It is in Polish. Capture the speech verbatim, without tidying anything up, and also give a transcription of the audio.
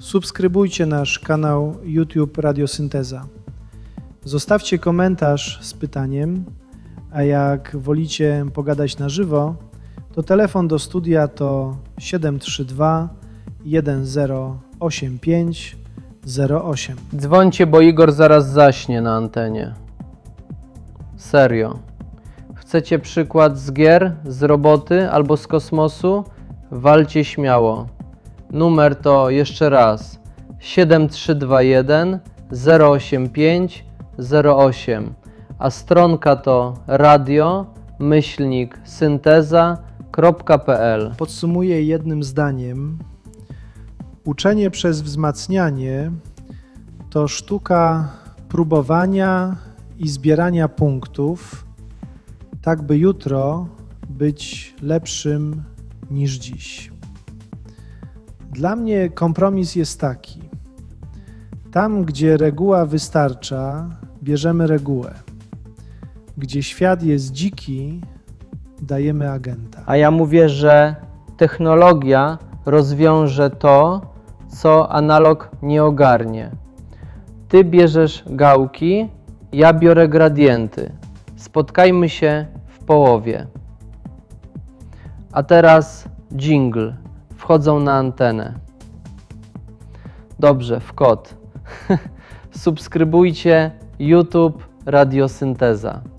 Subskrybujcie nasz kanał YouTube Radiosynteza. Zostawcie komentarz z pytaniem, a jak wolicie pogadać na żywo, to telefon do studia to siedem trzy dwa jeden zero osiem pięć zero osiem. Dzwońcie, bo Igor zaraz zaśnie na antenie. Serio. Chcecie przykład z gier, z roboty albo z kosmosu? Walcie śmiało. Numer to jeszcze raz siedem trzy dwa jeden zero osiem pięć zero osiem, a stronka to radio myślnik synteza kropka p l. Podsumuję jednym zdaniem. Uczenie przez wzmacnianie to sztuka próbowania i zbierania punktów, tak by jutro być lepszym niż dziś. Dla mnie kompromis jest taki. Tam, gdzie reguła wystarcza, bierzemy regułę. Gdzie świat jest dziki, dajemy agenta. A ja mówię, że technologia rozwiąże to, co analog nie ogarnie. Ty bierzesz gałki, ja biorę gradienty. Spotkajmy się w połowie. A teraz dżingl. Wchodzą na antenę. Dobrze, w kod. Subskrybujcie YouTube Radiosynteza.